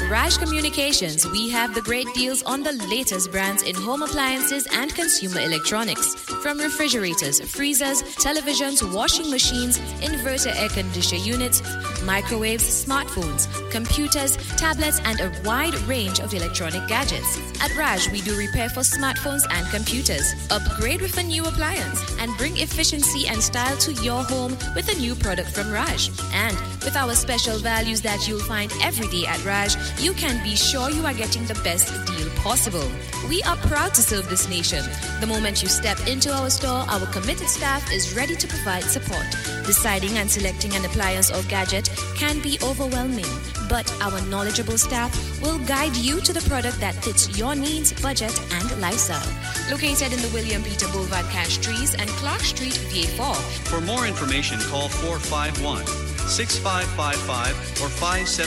Raj Communications, we have the great deals on the latest brands in home appliances and consumer electronics. From refrigerators, freezers, televisions, washing machines, inverter air conditioner units, microwaves, smartphones, computers, tablets, and a wide range of electronic gadgets. At Raj, we do repair for smartphones and computers. Upgrade with a new appliance and bring efficiency and style to your home with a new product from Raj. And with our special values that you'll find every day at Raj, you can be sure you are getting the best deal possible. We are proud to serve this nation. The moment you step into our store, our committed staff is ready to provide support. Deciding and selecting an appliance or gadget can be overwhelming, but our knowledgeable staff will guide you to the product that fits your needs, budget, and lifestyle. Located in the William Peter Boulevard Cash Trees and Clark Street, VA4. For more information, call 451-6555 or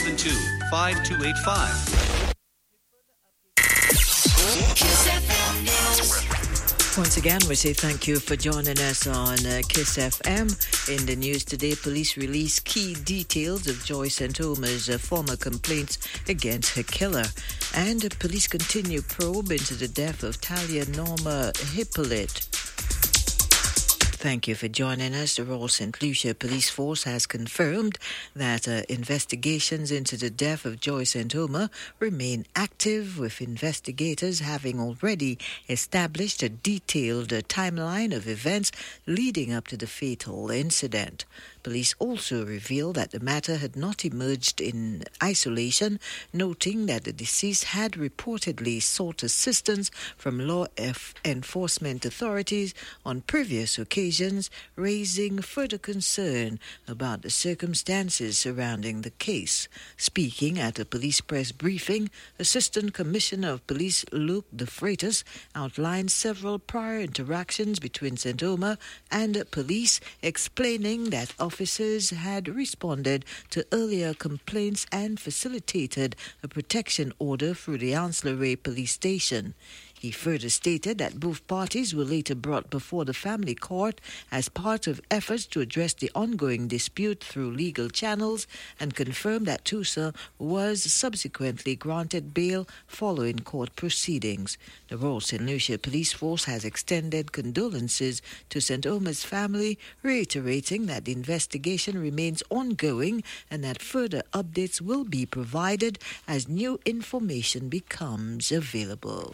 572-5285. Once again, we say thank you for joining us on Kiss FM. In the news today, police release key details of Joy St. Omer's former complaints against her killer. And police continue probe into the death of Talia Norma Hippolyte. Thank you for joining us. The Royal St. Lucia Police Force has confirmed that investigations into the death of Joy St. Omer remain active, with investigators having already established a detailed timeline of events leading up to the fatal incident. Police also revealed that the matter had not emerged in isolation, noting that the deceased had reportedly sought assistance from law enforcement authorities on previous occasions, raising further concern about the circumstances surrounding the case. Speaking at a police press briefing, Assistant Commissioner of Police Luke De Freitas outlined several prior interactions between St. Omer and police, explaining that officers had responded to earlier complaints and facilitated a protection order through the Ancillary Police Station. He further stated that both parties were later brought before the family court as part of efforts to address the ongoing dispute through legal channels, and confirmed that Tusa was subsequently granted bail following court proceedings. The Royal St. Lucia Police Force has extended condolences to St. Omer's family, reiterating that the investigation remains ongoing and that further updates will be provided as new information becomes available.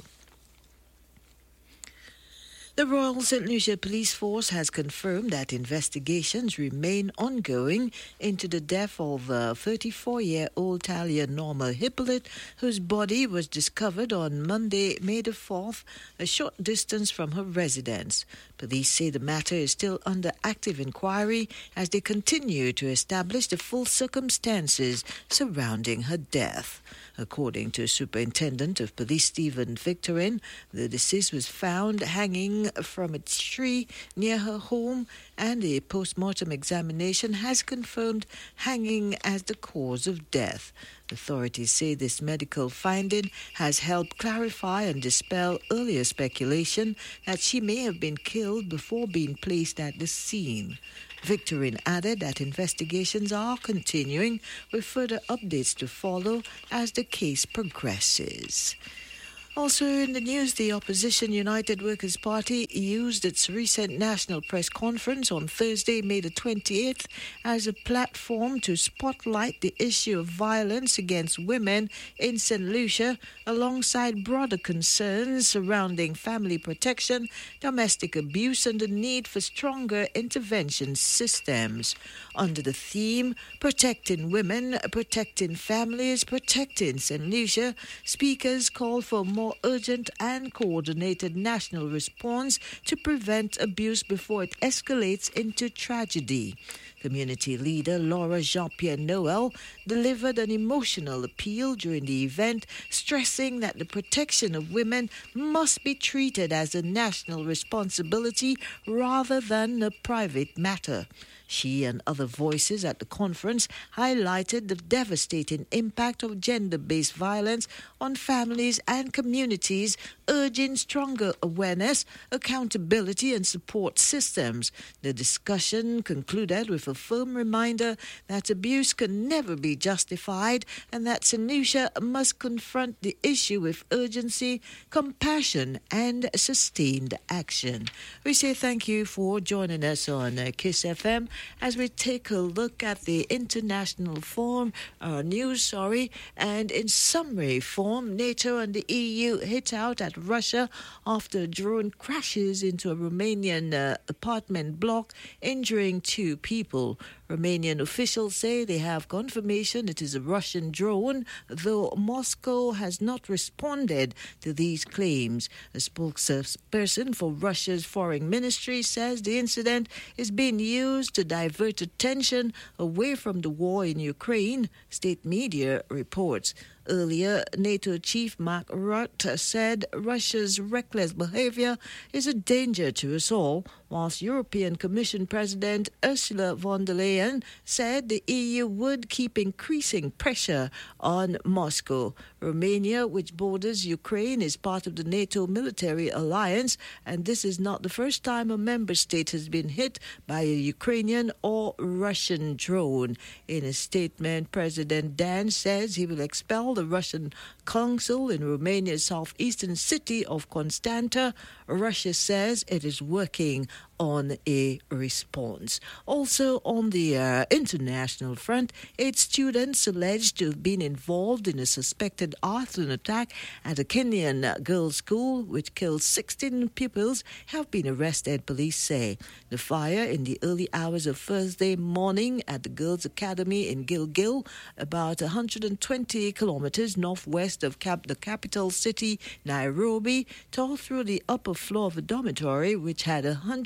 The Royal St. Lucia Police Force has confirmed that investigations remain ongoing into the death of 34-year-old Talia Norma Hippolyte, whose body was discovered on Monday, May the 4th, a short distance from her residence. Police say the matter is still under active inquiry as they continue to establish the full circumstances surrounding her death. According to Superintendent of Police Stephen Victorin, the deceased was found hanging from a tree near her home, and a post-mortem examination has confirmed hanging as the cause of death. Authorities say this medical finding has helped clarify and dispel earlier speculation that she may have been killed before being placed at the scene. Victorin added that investigations are continuing, with further updates to follow as the case progresses. Also in the news, the opposition United Workers' Party used its recent national press conference on Thursday, May the 28th, as a platform to spotlight the issue of violence against women in St. Lucia, alongside broader concerns surrounding family protection, domestic abuse, and the need for stronger intervention systems. Under the theme, Protecting Women, Protecting Families, Protecting St. Lucia, speakers called for more urgent and coordinated national response to prevent abuse before it escalates into tragedy. Community leader Laura Jean-Pierre Noel delivered an emotional appeal during the event, stressing that the protection of women must be treated as a national responsibility rather than a private matter. She and other voices at the conference highlighted the devastating impact of gender-based violence on families and communities, urging stronger awareness, accountability and support systems. The discussion concluded with a firm reminder that abuse can never be justified and that St. Lucia must confront the issue with urgency, compassion and sustained action. We say thank you for joining us on KISS FM as we take a look at the international news, and in summary form, NATO and the EU hit out at Russia after a drone crashes into a Romanian apartment block, injuring 2 people. Romanian officials say they have confirmation it is a Russian drone, though Moscow has not responded to these claims. A spokesperson for Russia's foreign ministry says the incident is being used to divert attention away from the war in Ukraine, state media reports. Earlier, NATO chief Mark Rutte said Russia's reckless behavior is a danger to us all, whilst European Commission President Ursula von der Leyen said the EU would keep increasing pressure on Moscow. Romania, which borders Ukraine, is part of the NATO military alliance, and this is not the first time a member state has been hit by a Ukrainian or Russian drone. In a statement, President Dan says he will expel the Russian consul in Romania's southeastern city of Constanta. Russia says it is working on a response. Also on the international front, 8 students alleged to have been involved in a suspected arson attack at a Kenyan girls' school which killed 16 pupils have been arrested, police say. The fire in the early hours of Thursday morning at the girls' academy in Gilgil, about 120 kilometers northwest of the capital city, Nairobi, tore through the upper floor of a dormitory which had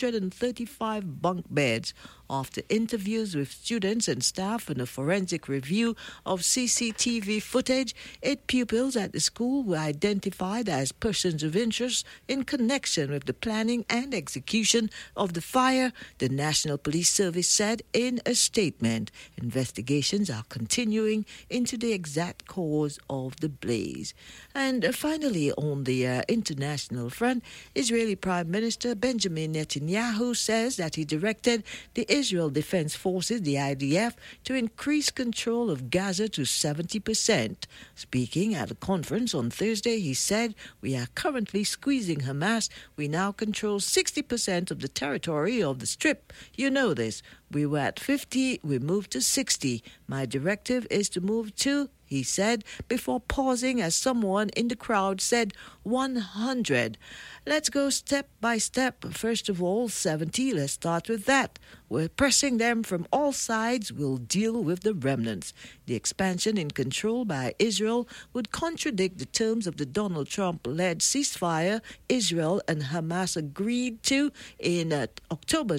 135 bunk beds. After interviews with students and staff and a forensic review of CCTV footage, 8 pupils at the school were identified as persons of interest in connection with the planning and execution of the fire, the National Police Service said in a statement. Investigations are continuing into the exact cause of the blaze. And finally, on the international front, Israeli Prime Minister Benjamin Netanyahu says that he directed the Israel Defense Forces, the IDF, to increase control of Gaza to 70%. Speaking at a conference on Thursday, he said, "We are currently squeezing Hamas. We now control 60% of the territory of the Strip. You know this. We were at 50, we moved to 60. My directive is to move to," he said, before pausing as someone in the crowd said 100. Let's go step by step. First of all, 70, let's start with that. We're pressing them from all sides. We'll deal with the remnants. The expansion in control by Israel would contradict the terms of the Donald Trump-led ceasefire Israel and Hamas agreed to in October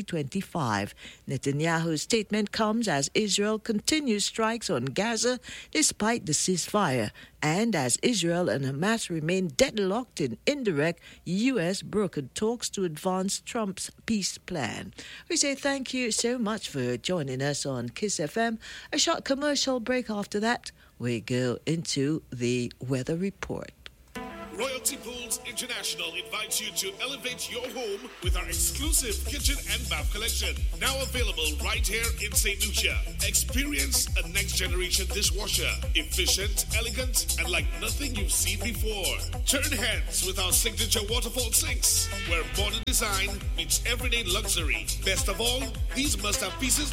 2025. Netanyahu's statement comes as Israel continues strikes on Gaza despite the ceasefire, and as Israel and Hamas remain deadlocked in indirect U.S. brokered talks to advance Trump's peace plan. We say thank you so much for joining us on KISS FM. A short commercial break after that, we go into the weather report. Royalty Pools International invites you to elevate your home with our exclusive kitchen and bath collection. Now available right here in St. Lucia. Experience a next-generation dishwasher. Efficient, elegant, and like nothing you've seen before. Turn heads with our signature waterfall sinks, where modern design meets everyday luxury. Best of all, these must-have pieces